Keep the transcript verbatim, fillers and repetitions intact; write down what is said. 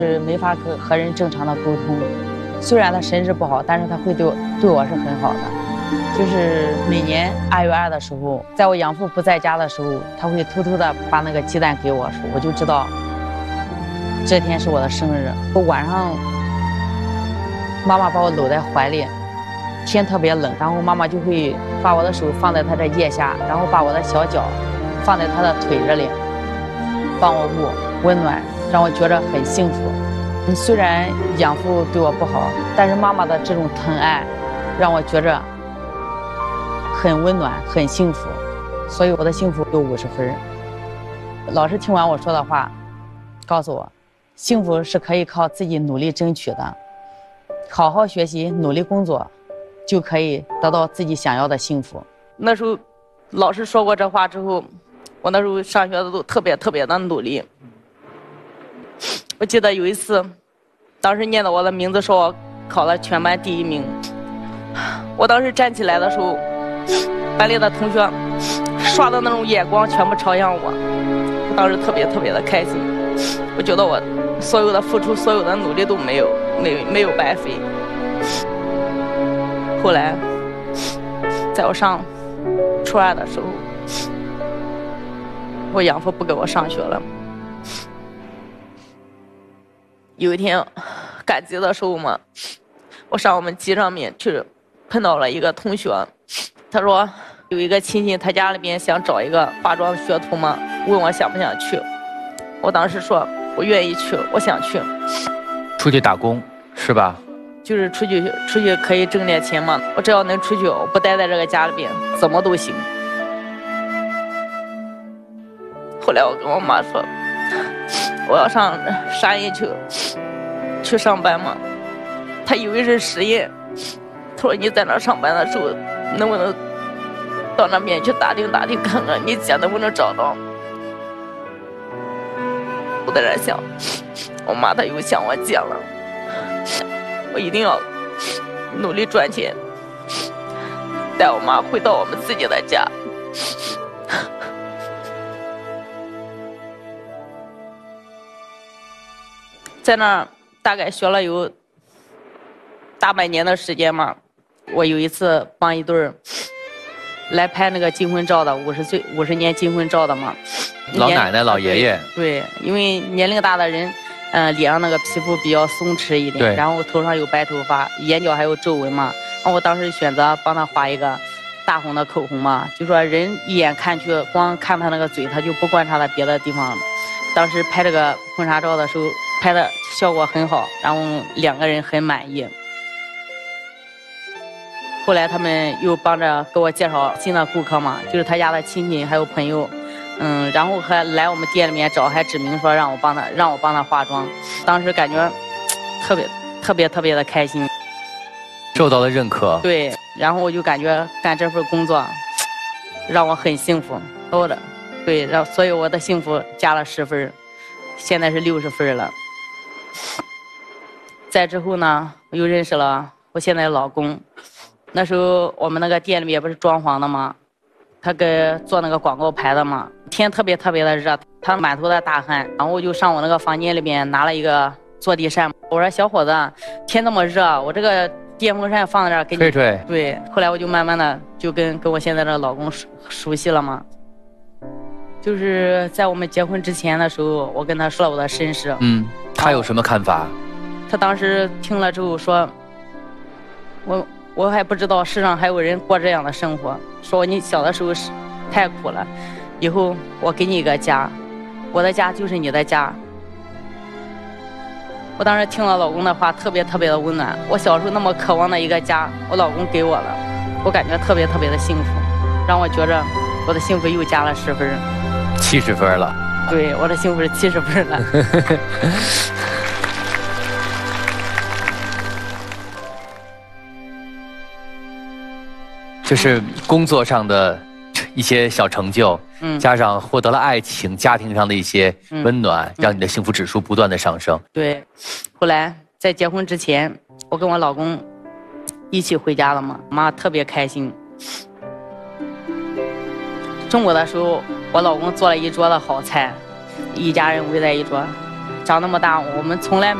是没法和和人正常的沟通。虽然他身体不好，但是他会对我对我是很好的。就是每年二月二的时候，在我养父不在家的时候，他会偷偷的把那个鸡蛋给我，我就知道这天是我的生日。我晚上，妈妈把我搂在怀里，天特别冷，然后妈妈就会把我的手放在她的腋下，然后把我的小脚放在她的腿这里，帮我捂，温暖，让我觉得很幸福。虽然养父对我不好，但是妈妈的这种疼爱，让我觉着很温暖，很幸福，所以我的幸福有五十分。老师听完我说的话，告诉我，幸福是可以靠自己努力争取的，好好学习，努力工作，就可以得到自己想要的幸福。那时候，老师说过这话之后，我那时候上学的都特别特别的努力。我记得有一次，当时念到我的名字，说我考了全班第一名。我当时站起来的时候，班里的同学刷的那种眼光全部朝向我，我当时特别特别的开心。我觉得我所有的付出，所有的努力都没有没没有白费。后来，在我上初二的时候，我养父不给我上学了。有一天赶集的时候嘛，我上我们集上面去碰到了一个同学，他说有一个亲戚他家里边想找一个化妆学徒嘛，问我想不想去。我当时说我愿意去，我想去。 出去打工是吧？ 就是出去出去可以挣点钱嘛，我只要能出去，我不待在这个家里边，怎么都行。后来我跟我妈说，我要上沙印去去上班嘛，她以为是实验，她说你在那上班的时候，能不能到那边去打听打听，看看你姐能不能找到。我在那想，我妈她又想我姐了，我一定要努力赚钱，带我妈回到我们自己的家。在那儿大概学了有大半年的时间嘛。我有一次帮一对儿来拍那个金婚照的，五十岁五十年金婚照的嘛。 老奶奶、老爷爷。 对，因为年龄大的人，呃，脸上那个皮肤比较松弛一点，然后头上有白头发，眼角还有皱纹嘛。然后我当时选择帮他画一个大红的口红嘛，就说人一眼看去，光看他那个嘴，他就不观察到别的地方。当时拍这个婚纱照的时候，拍的效果很好，然后两个人很满意。后来他们又帮着给我介绍新的顾客嘛，就是他家的亲戚还有朋友，嗯，然后还来我们店里面找，还指明说让我帮他让我帮他化妆。当时感觉特别特别特别的开心， 受到了认可。 对，然后我就感觉干这份工作让我很幸福，多的。对，然后所以我的幸福加了十分，现在是六十分了。再之后呢，我又认识了我现在的老公。那时候我们那个店里面不是装潢的吗？他给做那个广告牌的嘛，天特别特别的热，他满头的大汗，然后我就上我那个房间里面拿了一个坐地扇，我说小伙子，天那么热，我这个电风扇放在这儿给你吹吹。 对，后来我就慢慢的就跟跟我现在的老公熟熟悉了嘛。就是在我们结婚之前的时候，我跟他说了我的身世。 嗯，他有什么看法？ 他当时听了之后说，我我还不知道世上还有人过这样的生活，说你小的时候是太苦了，以后我给你一个家，我的家就是你的家。我当时听了老公的话，特别特别的温暖。我小时候那么渴望的一个家，我老公给我了，我感觉特别特别的幸福，让我觉着我的幸福又加了十分。 七十分了。 对，我的幸福是七十分了。 就是工作上的一些小成就，嗯，加上获得了爱情、家庭上的一些温暖，嗯，让你的幸福指数不断的上升。 对，后来在结婚之前，我跟我老公一起回家了嘛，妈特别开心。中午的时候，我老公做了一桌的好菜，一家人围在一桌， 长那么大，我们从来。